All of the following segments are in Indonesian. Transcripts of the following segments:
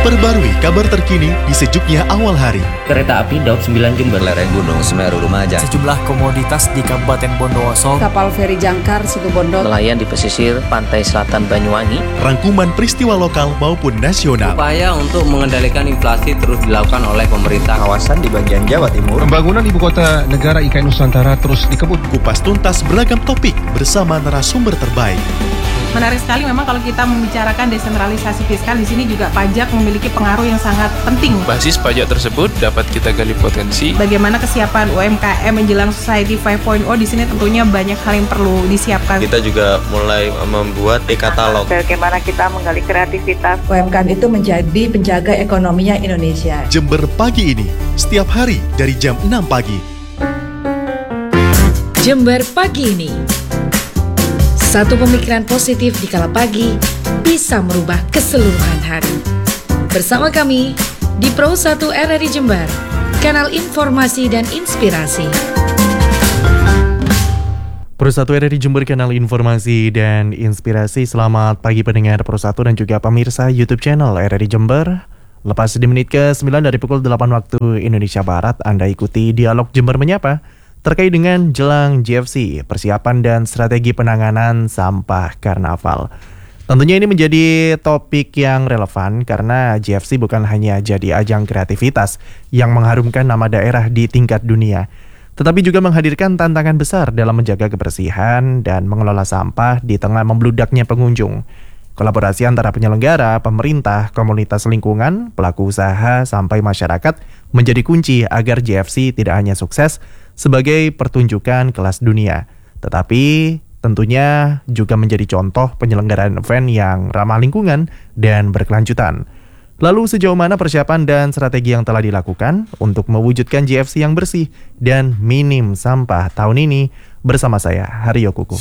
Perbarui kabar terkini di sejuknya awal hari. Kereta api Daup 9 Jember, lereng Gunung Semeru Lumajang, sejumlah komoditas di Kabupaten Bondowoso, kapal feri Jangkar Situbondo, nelayan di pesisir pantai selatan Banyuwangi, Rangkuman peristiwa lokal maupun nasional. Upaya untuk mengendalikan inflasi terus dilakukan oleh pemerintah kawasan di bagian Jawa Timur. Pembangunan ibu kota negara IKN Nusantara terus dikebut. Kupas tuntas beragam topik bersama narasumber terbaik. Menarik sekali memang kalau kita membicarakan desentralisasi fiskal, di sini juga pajak memiliki pengaruh yang sangat penting. Basis pajak tersebut dapat kita gali potensi. Bagaimana kesiapan UMKM menjelang Society 5.0, di sini tentunya banyak hal yang perlu disiapkan. Kita juga mulai membuat e-katalog. Bagaimana kita menggali kreativitas. UMKM itu menjadi penjaga ekonominya Indonesia. Jember Pagi ini, setiap hari dari jam 6 pagi. Jember Pagi ini. Satu pemikiran positif di kala pagi bisa merubah keseluruhan hari. Bersama kami di Pro 1 RRI Jember, kanal informasi dan inspirasi. Pro 1 RRI Jember, kanal informasi dan inspirasi. Selamat pagi pendengar Pro 1 dan juga pemirsa YouTube channel RRI Jember. Lepas di menit ke-9 dari pukul 8 waktu Indonesia Barat, Anda ikuti Dialog Jember Menyapa terkait dengan jelang GFC, persiapan dan strategi penanganan sampah karnaval. Tentunya ini menjadi topik yang relevan karena GFC bukan hanya jadi ajang kreativitas yang mengharumkan nama daerah di tingkat dunia, tetapi juga menghadirkan tantangan besar dalam menjaga kebersihan dan mengelola sampah di tengah membludaknya pengunjung. Kolaborasi antara penyelenggara, pemerintah, komunitas lingkungan, pelaku usaha, sampai masyarakat menjadi kunci agar GFC tidak hanya sukses sebagai pertunjukan kelas dunia, tetapi tentunya juga menjadi contoh penyelenggaraan event yang ramah lingkungan dan berkelanjutan. Lalu sejauh mana persiapan dan strategi yang telah dilakukan untuk mewujudkan GFC yang bersih dan minim sampah tahun ini? Bersama saya, Haryo Kuku.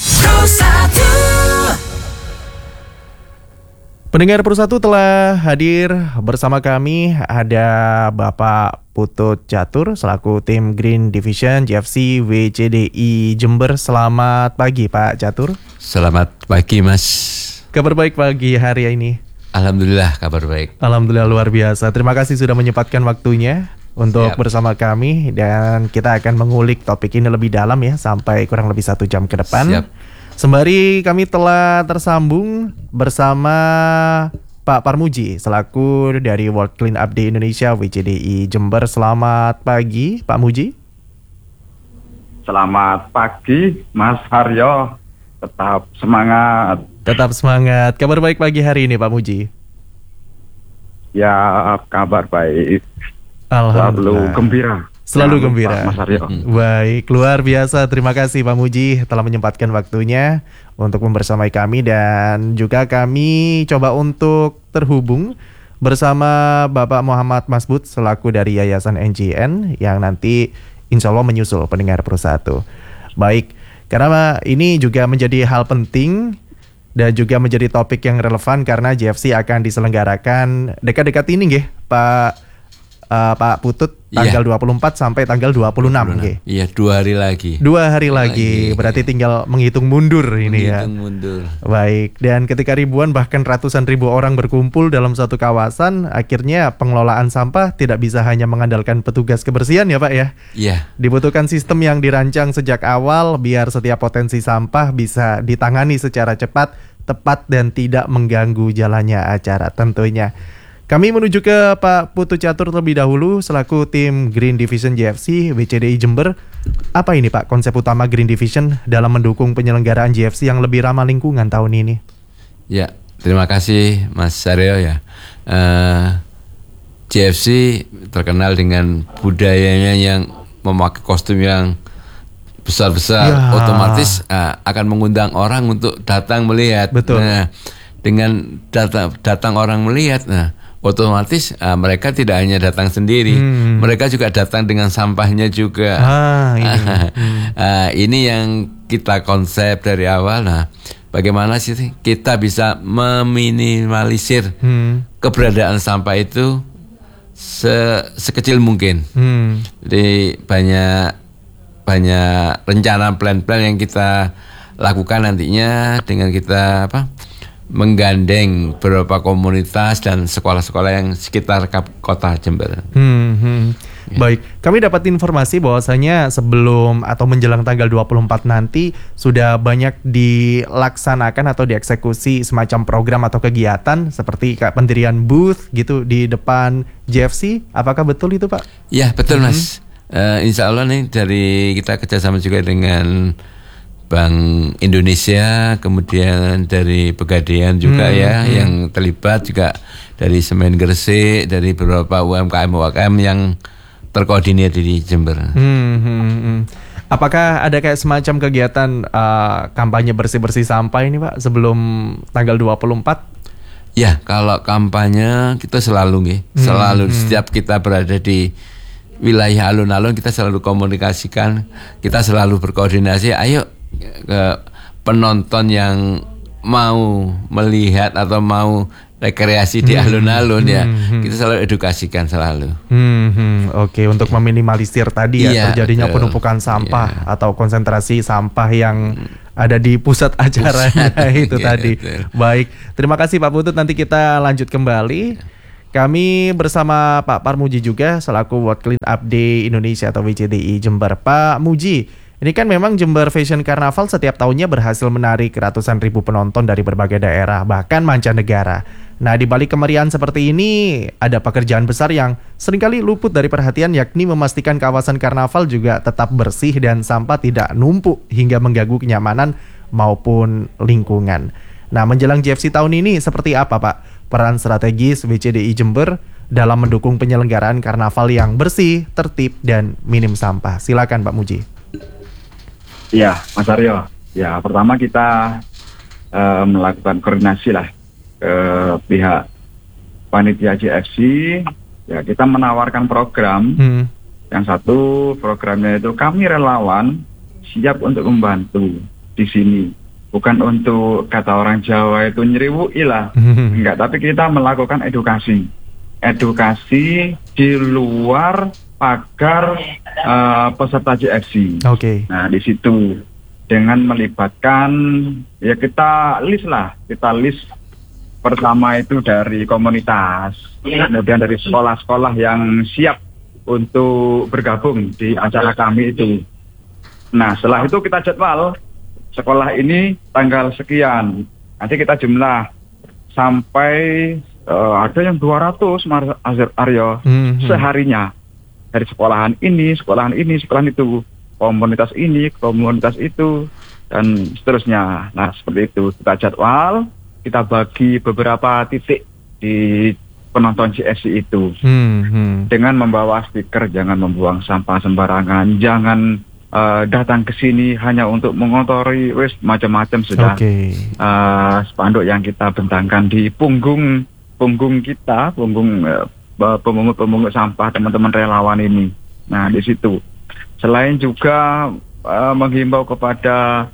Pendengar Pro 1 telah hadir bersama kami, ada Bapak Putut Catur selaku tim Green Division GFC WCDI Jember. Selamat pagi Pak Catur. Selamat pagi Mas. Kabar baik pagi hari ini? Alhamdulillah kabar baik. Alhamdulillah luar biasa. Terima kasih sudah menyempatkan waktunya untuk bersama kami, dan kita akan mengulik topik ini lebih dalam ya sampai kurang lebih 1 jam ke depan. Siap. Sembari kami telah tersambung bersama Pak Parmuji selaku dari World Clean Up Day Indonesia WCDI Jember. Selamat pagi Pak Muji. Selamat pagi Mas Haryo. Tetap semangat. Tetap semangat. Kabar baik pagi hari ini Pak Muji? Ya, kabar baik. Alhamdulillah. Selalu gembira. Selalu gembira. Mas Haryo. Baik, luar biasa. Terima kasih Pak Muji telah menyempatkan waktunya untuk membersamai kami, dan juga kami coba untuk terhubung bersama Bapak Muhammad Masbud selaku dari Yayasan NGN yang nanti insya Allah menyusul pendengar Pro 1. Baik, karena ini juga menjadi hal penting dan juga menjadi topik yang relevan karena GFC akan diselenggarakan dekat-dekat ini nggih, Pak Putut, tanggal 24 sampai tanggal 26 nggih. Iya, 2 hari lagi. 2 hari lagi. Berarti tinggal menghitung mundur ini ya. Menghitung mundur. Baik, dan ketika ribuan bahkan ratusan ribu orang berkumpul dalam satu kawasan, akhirnya pengelolaan sampah tidak bisa hanya mengandalkan petugas kebersihan ya Pak ya. Iya. Dibutuhkan sistem yang dirancang sejak awal biar setiap potensi sampah bisa ditangani secara cepat, tepat, dan tidak mengganggu jalannya acara tentunya. Kami menuju ke Pak Putu Catur terlebih dahulu selaku tim Green Division GFC WCDI Jember. Apa ini Pak konsep utama Green Division dalam mendukung penyelenggaraan GFC yang lebih ramah lingkungan tahun ini? Ya, terima kasih Mas Saryo ya. GFC terkenal dengan budayanya yang memakai kostum yang besar-besar, otomatis akan mengundang orang untuk datang melihat. Betul. Nah, dengan datang orang melihat, otomatis mereka tidak hanya datang sendiri, mereka juga datang dengan sampahnya juga. Ini yang kita konsep dari awal. Nah, bagaimana sih kita bisa meminimalisir keberadaan sampah itu sekecil mungkin. Jadi banyak rencana plan yang kita lakukan nantinya dengan kita menggandeng beberapa komunitas dan sekolah-sekolah yang sekitar kota Jember. Baik, kami dapat informasi bahwasanya sebelum atau menjelang tanggal 24 nanti sudah banyak dilaksanakan atau dieksekusi semacam program atau kegiatan seperti pendirian booth gitu di depan JFC. Apakah betul itu, Pak? Ya, betul, Mas. Insya Allah nih dari kita kerjasama juga dengan Bank Indonesia, kemudian dari Pegadaian juga yang terlibat juga dari Semen Gresik, dari beberapa UMKM yang terkoordinir di Jember. Apakah ada kayak semacam kegiatan kampanye bersih-bersih sampah ini, Pak, sebelum tanggal 24? Ya, kalau kampanye kita selalu setiap kita berada di wilayah alun-alun kita selalu komunikasikan, kita selalu berkoordinasi, ayo ke penonton yang mau melihat atau mau rekreasi di alun-alun kita selalu edukasikan selalu. Oke, untuk meminimalisir tadi terjadinya penumpukan sampah atau konsentrasi sampah yang ada di pusat acaranya itu tadi. Betul. Baik, terima kasih Pak Putut. Nanti kita lanjut kembali. Kami bersama Pak Parmuji juga selaku World Clean Up Day Indonesia atau WCDI Jember. Pak Muji, ini kan memang Jember Fashion Carnaval setiap tahunnya berhasil menarik ratusan ribu penonton dari berbagai daerah, bahkan mancanegara. Nah, di balik kemeriahan seperti ini, ada pekerjaan besar yang seringkali luput dari perhatian, yakni memastikan kawasan karnaval juga tetap bersih dan sampah tidak numpuk hingga mengganggu kenyamanan maupun lingkungan. Nah, menjelang JFC tahun ini seperti apa, Pak, peran strategis WCDI Jember dalam mendukung penyelenggaraan karnaval yang bersih, tertib, dan minim sampah? Silakan, Pak Muji. Ya, Mas Aryo. Ya, pertama kita melakukan koordinasi lah ke pihak panitia JFC. Ya, kita menawarkan program. Yang satu programnya itu kami relawan siap untuk membantu di sini. Bukan untuk kata orang Jawa itu nyeriwui lah. Enggak, tapi kita melakukan edukasi. Edukasi di luar pagar peserta JFC. Oke. Nah, di situ dengan melibatkan ya kita list pertama itu dari komunitas, kemudian dari sekolah-sekolah yang siap untuk bergabung di acara kami itu. Nah, setelah itu kita jadwal sekolah ini tanggal sekian. Nanti kita jumlah sampai ada yang 200 Aryo seharinya. Dari sekolahan ini, sekolahan itu, komunitas ini, komunitas itu, dan seterusnya. Nah, seperti itu. Kita jadwal, kita bagi beberapa titik di penonton JFC itu. Dengan membawa stiker, jangan membuang sampah sembarangan, jangan datang ke sini hanya untuk mengotori, macam-macam sudah. Spanduk yang kita bentangkan di punggung kita, pemungut sampah teman-teman relawan ini. Nah, di situ. Selain juga menghimbau kepada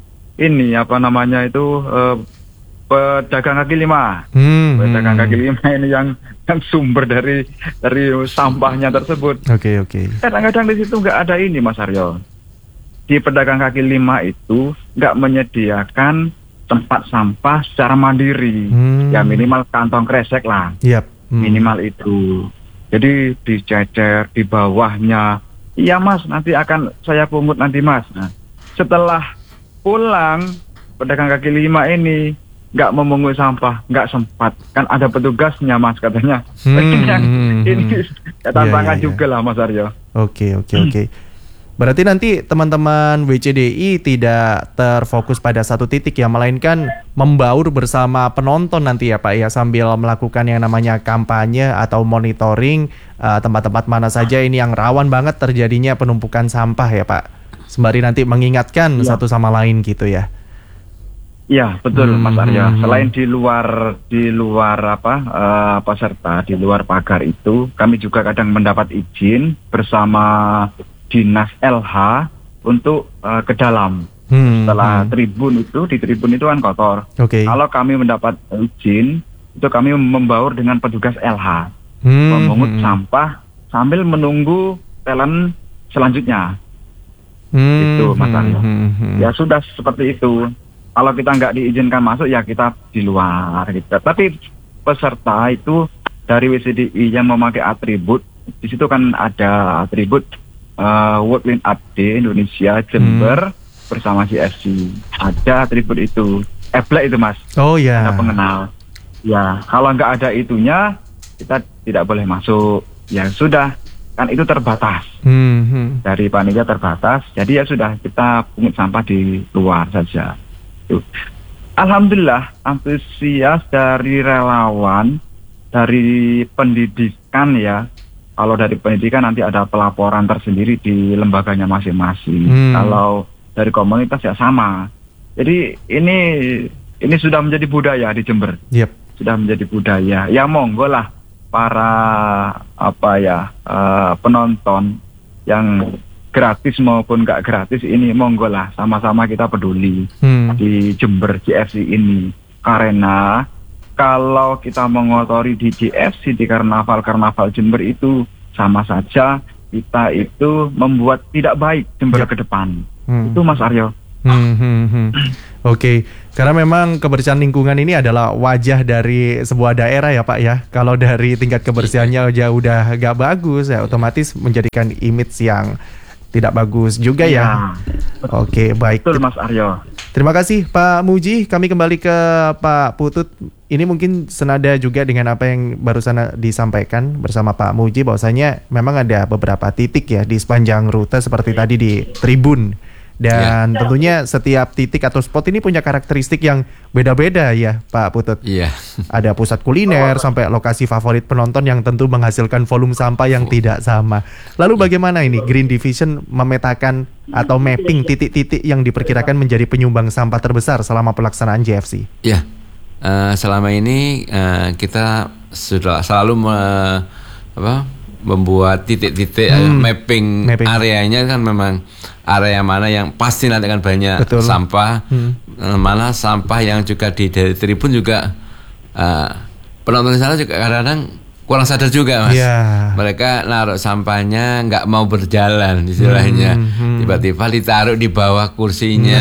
pedagang kaki lima. Pedagang kaki lima ini yang sumber dari sampahnya tersebut. Oke. Kadang-kadang di situ nggak ada ini, Mas Aryo. Di pedagang kaki lima itu nggak menyediakan tempat sampah secara mandiri. Ya minimal kantong kresek lah. Minimal itu. Jadi dicecer di bawahnya. Iya Mas, nanti akan saya pungut nanti Mas. Nah, setelah pulang pedagang kaki lima ini nggak memungut sampah, nggak sempat. Kan ada petugasnya Mas katanya. Ini tantangan juga lah Mas Aryo. Oke. Berarti nanti teman-teman WCDI tidak terfokus pada satu titik ya, melainkan membaur bersama penonton nanti ya Pak ya, sambil melakukan yang namanya kampanye atau monitoring tempat-tempat mana saja ini yang rawan banget terjadinya penumpukan sampah ya Pak. Sembari nanti mengingatkan satu sama lain gitu ya. Iya, betul Mas Arya. Selain di luar peserta, di luar pagar itu, kami juga kadang mendapat izin bersama Dinas LH untuk ke dalam. Setelah tribun itu, di tribun itu kan kotor. Kalau kami mendapat izin, itu kami membaur dengan petugas LH, memungut sampah sambil menunggu talent selanjutnya. Itu Mas Aryo. Ya sudah seperti itu. Kalau kita nggak diizinkan masuk ya kita di luar gitu. Tapi peserta itu dari WCDI yang memakai atribut, di situ kan ada atribut World Line Up Day Indonesia Jember bersama CFC. Ada atribut itu. Black itu Mas. Oh ya. Ada pengenal. Ya, kalau nggak ada itunya kita tidak boleh masuk. Ya sudah, kan itu terbatas. Dari panitia terbatas. Jadi ya sudah, kita pungut sampah di luar saja. Alhamdulillah antusias dari relawan, dari pendidikan ya. Kalau dari pendidikan nanti ada pelaporan tersendiri di lembaganya masing-masing. Kalau dari komunitas ya sama. Jadi ini sudah menjadi budaya di Jember. Sudah menjadi budaya. Ya monggo lah para penonton yang gratis maupun nggak gratis ini monggo lah, sama-sama kita peduli di Jember GFC ini. Karena kalau kita mengotori di GFC, di karnaval Jember itu sama saja kita itu membuat tidak baik Jember ke depan. Itu Mas Aryo. Oke, karena memang kebersihan lingkungan ini adalah wajah dari sebuah daerah ya Pak ya. Kalau dari tingkat kebersihannya aja udah gak bagus ya, otomatis menjadikan image yang tidak bagus juga ya. Oke, baik. Betul Mas Aryo. Terima kasih Pak Muji. Kami kembali ke Pak Putut. Ini mungkin senada juga dengan apa yang barusan disampaikan bersama Pak Muji, bahwasanya memang ada beberapa titik ya di sepanjang rute seperti tadi di Tribun. Dan tentunya setiap titik atau spot ini punya karakteristik yang beda-beda ya Pak Putut. Ada pusat kuliner sampai lokasi favorit penonton yang tentu menghasilkan volume sampah yang tidak sama. Lalu bagaimana ini Green Division memetakan atau mapping titik-titik yang diperkirakan menjadi penyumbang sampah terbesar selama pelaksanaan JFC? Selama ini kita sudah selalu membuat titik-titik mapping areanya kan memang area mana yang pasti nanti akan banyak sampah, mana sampah yang juga dari tribun juga penonton di sana juga kadang-kadang kurang sadar juga Mas. Mereka naruh sampahnya nggak mau berjalan istilahnya, tiba-tiba ditaruh di bawah kursinya.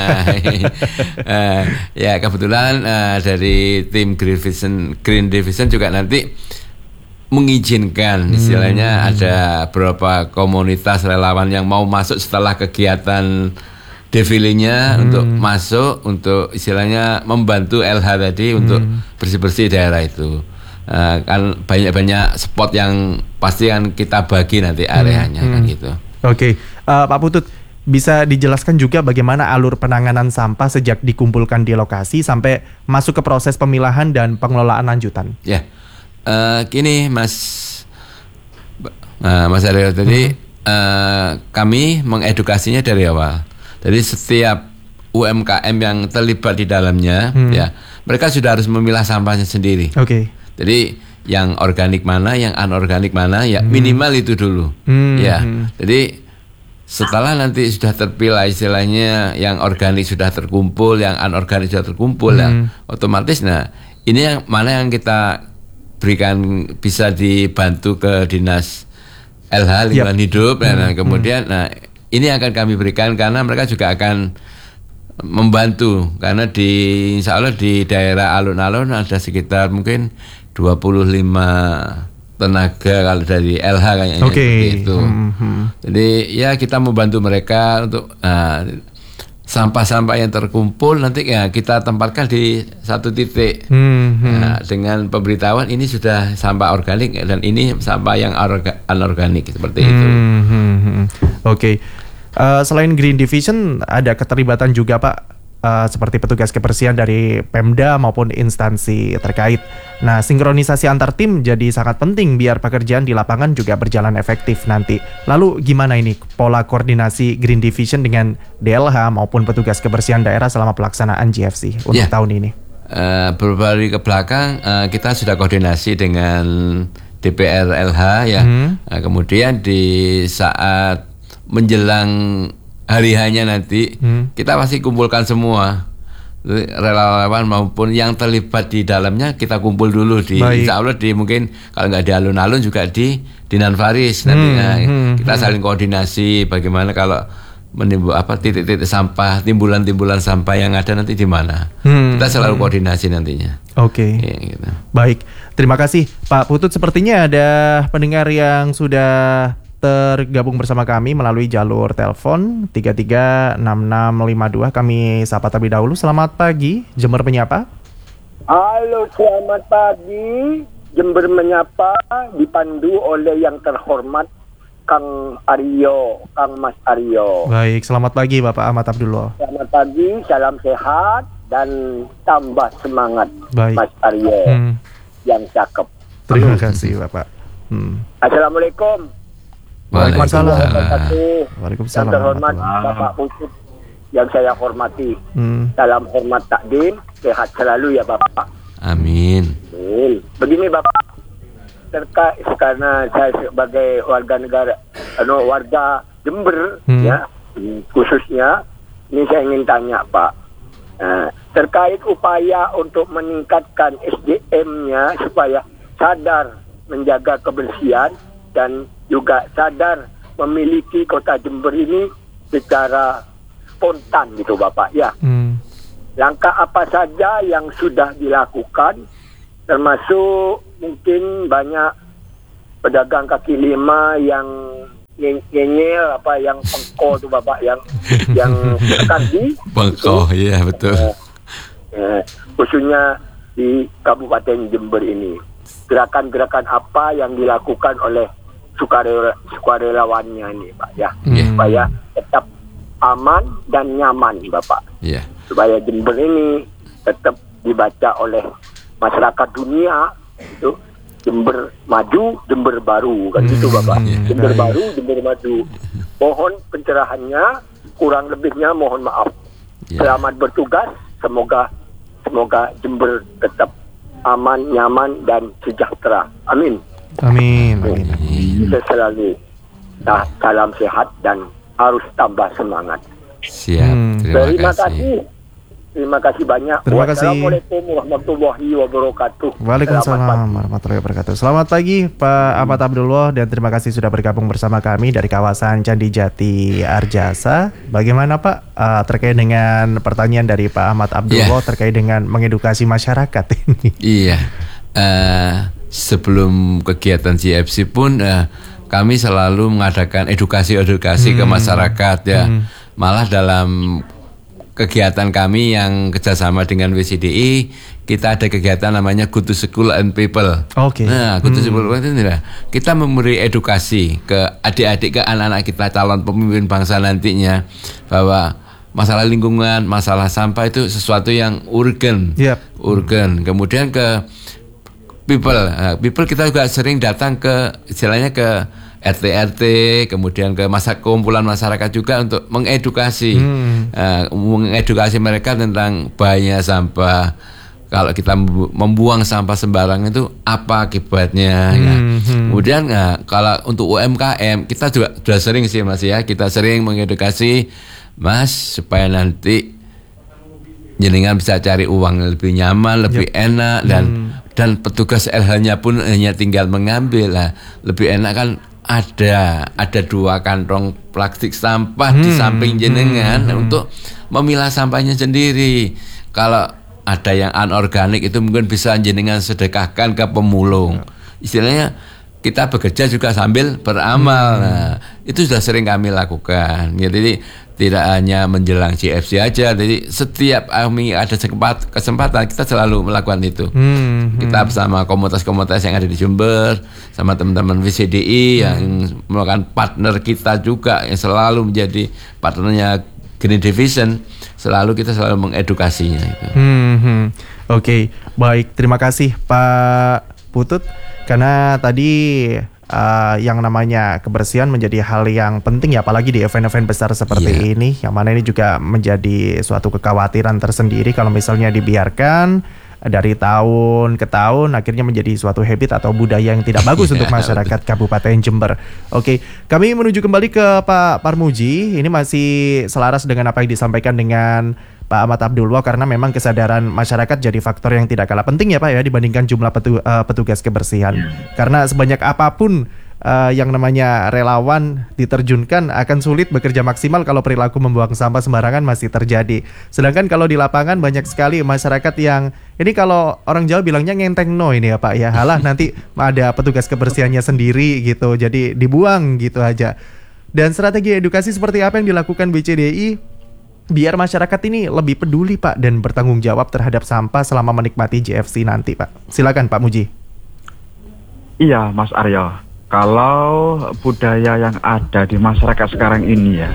Ya kebetulan dari tim Green Division juga nanti mengizinkan istilahnya ada beberapa komunitas relawan yang mau masuk setelah kegiatan defilenya untuk masuk untuk istilahnya membantu LH tadi untuk bersih-bersih daerah itu. Kan banyak spot yang pasti kan kita bagi nanti areanya kan gitu. Oke, Pak Putut, bisa dijelaskan juga bagaimana alur penanganan sampah sejak dikumpulkan di lokasi sampai masuk ke proses pemilahan dan pengelolaan lanjutan? Gini Mas Aryo, tadi kami mengedukasinya dari awal. Jadi setiap UMKM yang terlibat di dalamnya, ya mereka sudah harus memilah sampahnya sendiri. Jadi yang organik mana, yang anorganik mana, ya minimal itu dulu. Jadi setelah nanti sudah terpilah istilahnya, yang organik sudah terkumpul, yang anorganik sudah terkumpul, ya otomatis. Nah ini yang mana yang kita berikan bisa dibantu ke dinas LH lingkungan hidup. Nah kemudian ini akan kami berikan karena mereka juga akan membantu, karena insya Allah di daerah alun-alun ada sekitar mungkin 25 tenaga kalau dari LH kayaknya seperti itu. Jadi ya kita membantu mereka untuk sampah-sampah yang terkumpul nanti ya kita tempatkan di satu titik. Dengan pemberitahuan ini sudah sampah organik dan ini sampah yang anorganik seperti itu. Selain Green Division ada keterlibatan juga Pak, seperti petugas kebersihan dari Pemda maupun instansi terkait. Nah, sinkronisasi antar tim jadi sangat penting biar pekerjaan di lapangan juga berjalan efektif nanti. Lalu gimana ini pola koordinasi Green Division dengan DLH maupun petugas kebersihan daerah selama pelaksanaan GFC untuk tahun ini? Beberapa hari ke belakang kita sudah koordinasi dengan DPR LH ya. Kemudian di saat menjelang hari hanya nanti kita pasti kumpulkan semua relawan maupun yang terlibat di dalamnya, kita kumpul dulu di insya Allah di mungkin kalau nggak di alun-alun juga di Dinan Faris nantinya. Kita saling koordinasi bagaimana kalau titik-titik sampah, timbulan-timbulan sampah yang ada nanti di mana. Kita selalu koordinasi nantinya. Oke. Ya, gitu. Baik, terima kasih Pak Putut. Sepertinya ada pendengar yang sudah tergabung bersama kami melalui jalur telepon 336652. Kami sapa terlebih dahulu. Selamat pagi, Jember Menyapa. Halo, selamat pagi. Jember Menyapa dipandu oleh yang terhormat Kang Mas Aryo. Baik, selamat pagi Bapak Ahmad Abdullah. Selamat pagi, salam sehat dan tambah semangat. Baik. Mas Aryo yang cakep. Terima kasih Bapak. Assalamualaikum. Waalaikumsalam. Yang terhormat Bapak Putut yang saya hormati. Salam hormat takdim, sehat selalu ya Bapak. Amin. Begini Bapak, terkait karena saya sebagai warga Jember ya, khususnya ini saya ingin tanya Pak, terkait upaya untuk meningkatkan SDM-nya supaya sadar menjaga kebersihan dan juga sadar memiliki kota Jember ini secara spontan gitu Bapak ya. Langkah apa saja yang sudah dilakukan, termasuk mungkin banyak pedagang kaki lima yang nyengel yang pengko tuh Bapak yang terkandi pengko, iya betul. Khususnya di Kabupaten Jember ini, gerakan-gerakan apa yang dilakukan oleh sukarelawannya ini Pak ya, supaya tetap aman dan nyaman Bapak. Supaya Jember ini tetap dibaca oleh masyarakat dunia itu Jember maju, Jember baru kan gitu Bapak. Jember baru, Jember maju. Mohon pencerahannya, kurang lebihnya mohon maaf. Selamat bertugas, semoga Jember tetap aman, nyaman dan sejahtera. Amin. Amin. Kita selalu salam sehat dan harus tambah semangat. Siap. Terima kasih. Terima kasih banyak. Terima kasih. Wassalamualaikum warahmatullahi wabarakatuh. Waalaikumsalam warahmatullahi wabarakatuh. Selamat pagi Pak Ahmad Abdullah dan terima kasih sudah bergabung bersama kami dari kawasan Candi Jati Arjasa. Bagaimana Pak terkait dengan pertanyaan dari Pak Ahmad Abdullah terkait dengan mengedukasi masyarakat ini? Iya. Sebelum kegiatan GFC pun kami selalu mengadakan edukasi ke masyarakat ya. Malah dalam kegiatan kami yang kerjasama dengan WCDI, kita ada kegiatan namanya Go to School and People. Nah, Go to School itu kita memberi edukasi ke adik-adik, ke anak-anak kita calon pemimpin bangsa nantinya bahwa masalah lingkungan, masalah sampah itu sesuatu yang urgen. Urgen. Kemudian ke people kita juga sering datang ke istilahnya ke RT, kemudian ke kumpulan masyarakat juga untuk mengedukasi mereka tentang bahaya sampah. Kalau kita membuang sampah sembarangan itu apa akibatnya? Kemudian kalau untuk UMKM kita juga sudah sering sih Mas ya, kita sering mengedukasi Mas supaya nanti jenengan bisa cari uang lebih nyaman, lebih enak dan petugas LH-nya pun hanya tinggal mengambil lah. Lebih enak kan ada 2 kantong plastik sampah di samping jenengan untuk memilah sampahnya sendiri. Kalau ada yang anorganik itu mungkin bisa jenengan sedekahkan ke pemulung. Istilahnya kita bekerja juga sambil beramal. Nah, itu sudah sering kami lakukan. Jadi tidak hanya menjelang GFC aja. Jadi setiap kami ada kesempatan kita selalu melakukan itu. Kita bersama komunitas-komunitas yang ada di Jember, sama teman-teman WCDI yang melakukan partner kita juga yang selalu menjadi partnernya Green Division. Kita selalu mengedukasinya itu. Oke, baik. Terima kasih Pak Putut. Karena tadi yang namanya kebersihan menjadi hal yang penting ya, apalagi di event-event besar seperti ini, yang mana ini juga menjadi suatu kekhawatiran tersendiri kalau misalnya dibiarkan dari tahun ke tahun akhirnya menjadi suatu habit atau budaya yang tidak bagus untuk masyarakat Kabupaten Jember. Oke, kami menuju kembali ke Pak Parmuji. Ini masih selaras dengan apa yang disampaikan dengan Pak Ahmad Abdullah, karena memang kesadaran masyarakat jadi faktor yang tidak kalah penting ya Pak ya dibandingkan jumlah petugas kebersihan. Karena sebanyak apapun yang namanya relawan diterjunkan akan sulit bekerja maksimal kalau perilaku membuang sampah sembarangan masih terjadi. Sedangkan kalau di lapangan banyak sekali masyarakat yang ini kalau orang Jawa bilangnya ngenteng no ini ya Pak ya. Halah nanti ada petugas kebersihannya sendiri gitu. Jadi dibuang gitu aja. Dan strategi edukasi seperti apa yang dilakukan BCDI biar masyarakat ini lebih peduli Pak dan bertanggung jawab terhadap sampah selama menikmati JFC nanti Pak. Silakan Pak Muji. Iya Mas Aryo. Kalau budaya yang ada di masyarakat sekarang ini ya,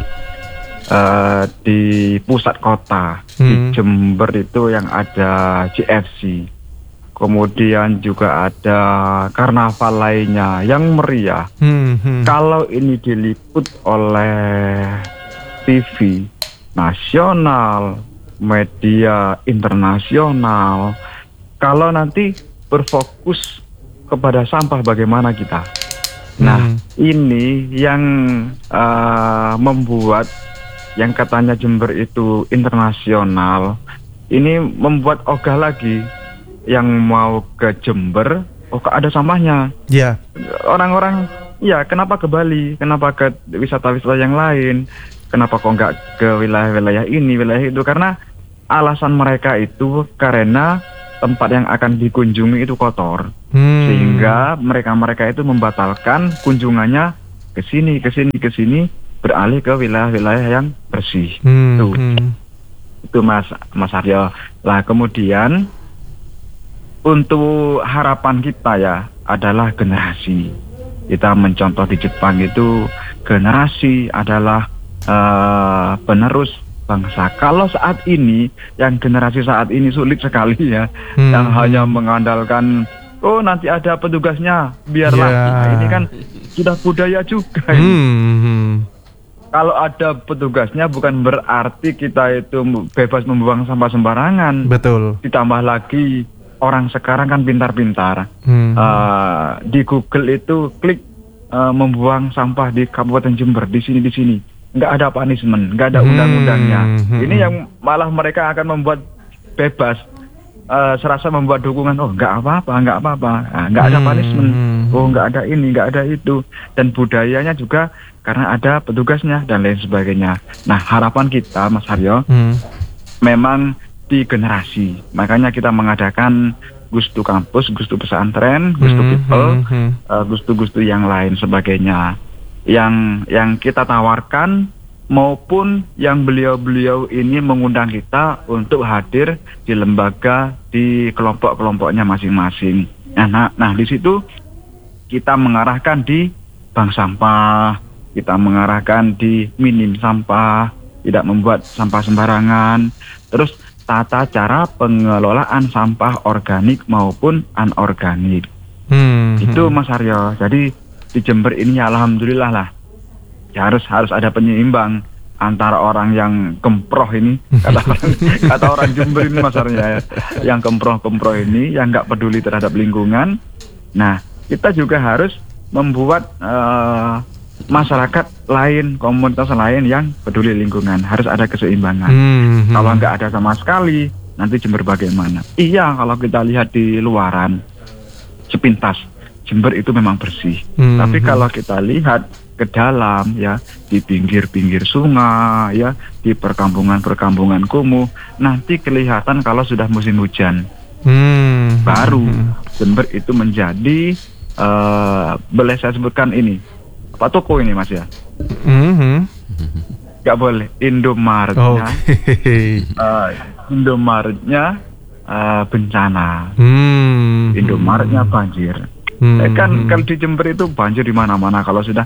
di pusat kota, di Jember itu yang ada JFC, kemudian juga ada karnaval lainnya yang meriah. Kalau ini diliput oleh TV nasional, media internasional, kalau nanti berfokus kepada sampah bagaimana kita? Nah, ini yang membuat yang katanya Jember itu internasional, ini membuat ogah lagi yang mau ke Jember, kok ada sampahnya. Iya. Orang-orang, ya kenapa ke Bali, kenapa ke wisata-wisata yang lain, kenapa kok nggak ke wilayah-wilayah ini, wilayah itu, karena alasan mereka itu karena tempat yang akan dikunjungi itu kotor, sehingga mereka itu membatalkan kunjungannya ke sini, beralih ke wilayah-wilayah yang bersih. Itu Mas Aryo. Lah kemudian untuk harapan kita ya adalah generasi. Kita mencontoh di Jepang itu generasi adalah penerus bangsa. Kalau saat ini, yang generasi saat ini sulit sekali ya, yang hanya mengandalkan, oh nanti ada petugasnya, biarlah. Nah, ini kan sudah budaya juga. Kalau ada petugasnya bukan berarti kita itu bebas membuang sampah sembarangan. Betul. Ditambah lagi orang sekarang kan pintar-pintar. Di Google itu klik membuang sampah di Kabupaten Jember, di sini. Nggak ada punishment, nggak ada undang-undangnya. Ini yang malah mereka akan membuat bebas, serasa membuat dukungan. Oh nggak apa-apa, nggak ada punishment. Oh nggak ada ini, nggak ada itu. Dan budayanya juga karena ada petugasnya dan lain sebagainya. Nah harapan kita Mas Haryo, memang di generasi. Makanya kita mengadakan Gustu Kampus, Gustu Pesantren, Gustu People, Gustu yang lain sebagainya. Yang kita tawarkan maupun yang beliau-beliau ini mengundang kita untuk hadir di lembaga, di kelompok-kelompoknya masing-masing. Nah di situ kita mengarahkan di bank sampah, kita mengarahkan di minim sampah, tidak membuat sampah sembarangan, terus tata cara pengelolaan sampah organik maupun anorganik. Itu Mas Aryo. Jadi di Jember ini alhamdulillah lah, ya harus ada penyeimbang antara orang yang gemproh ini, kata orang Jember ini Mas Aryo ya, yang gemproh ini, yang nggak peduli terhadap lingkungan. Nah kita juga harus membuat masyarakat lain, komunitas lain yang peduli lingkungan, harus ada keseimbangan. Kalau nggak ada sama sekali, nanti Jember bagaimana? Iya, kalau kita lihat di luaran sepintas Jember itu memang bersih. Tapi kalau kita lihat ke dalam ya, di pinggir-pinggir sungai ya, di perkampungan-perkampungan kumuh, nanti kelihatan kalau sudah musim hujan. Baru Jember itu menjadi boleh saya sebutkan ini apa toko ini Mas ya? Gak boleh, Indomaretnya. Indomaretnya bencana. Indomaretnya banjir. Kan kalau di Jember itu banjir di mana-mana. Kalau sudah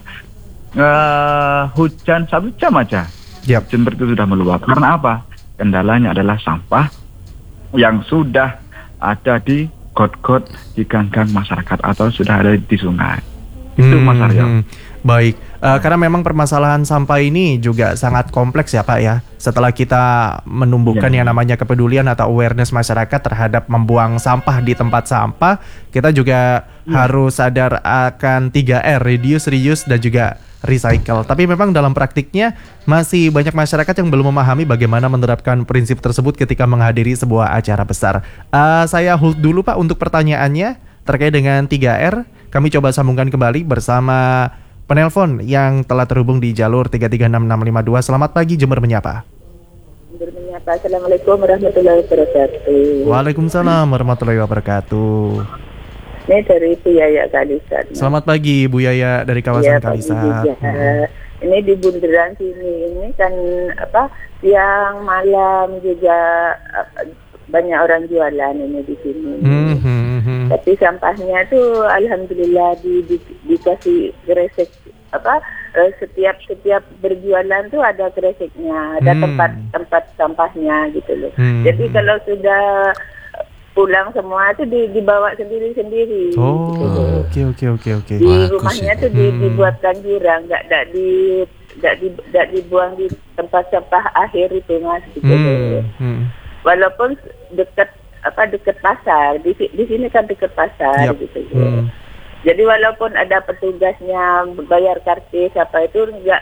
hujan 1 jam aja, Jember itu sudah meluap. Karena apa? Kendalanya adalah sampah yang sudah ada di got-got, di gang-gang masyarakat atau sudah ada di sungai. Itu Mas Aryo. Baik, karena memang permasalahan sampah ini juga sangat kompleks ya Pak ya. Setelah kita menumbuhkan yang namanya kepedulian atau awareness masyarakat terhadap membuang sampah di tempat sampah, kita juga harus sadar akan 3R, reduce, reuse, dan juga recycle. Tapi memang dalam praktiknya masih banyak masyarakat yang belum memahami bagaimana menerapkan prinsip tersebut ketika menghadiri sebuah acara besar. Saya hold dulu Pak untuk pertanyaannya terkait dengan 3R. Kami coba sambungkan kembali bersama penelpon yang telah terhubung di jalur 336652. Selamat pagi Jember Menyapa. Jember Menyapa. Assalamualaikum warahmatullahi wabarakatuh. Waalaikumsalam warahmatullahi wabarakatuh. Ini dari Bu Yaya Kalisat. Selamat pagi Bu Yaya dari kawasan Kalisat. Ini di bundaran sini ini kan siang malam juga banyak orang jualan ini di sini. Tapi sampahnya tuh alhamdulillah dikasih gresek setiap berjualan tuh ada greseknya, ada tempat sampahnya gitu loh. Jadi kalau sudah pulang semua tuh dibawa sendiri-sendiri. Oh, gitu. Oke. Di rumahnya tuh dibuatkan jurang, enggak dibuang di tempat sampah akhir itu Mas gitu. Walaupun dekat pasar, di sini kan dekat pasar gitu. Jadi walaupun ada petugasnya bayar karcis apa itu enggak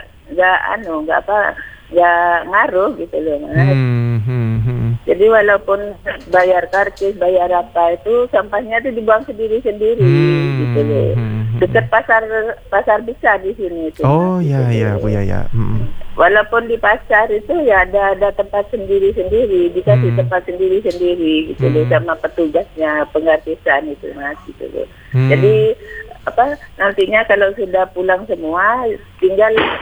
ngaruh gitu loh Mas. Jadi walaupun bayar karcis, bayar apa itu sampahnya itu dibuang sendiri-sendiri gitu loh. Dekat pasar besar di sini itu. Oh iya Bu Yaya. Walaupun di pasar itu ya ada tempat sendiri-sendiri, dikasih tempat sendiri-sendiri gitu loh sama petugasnya penggratisan itu Mas gitu loh. Jadi nantinya kalau sudah pulang semua tinggal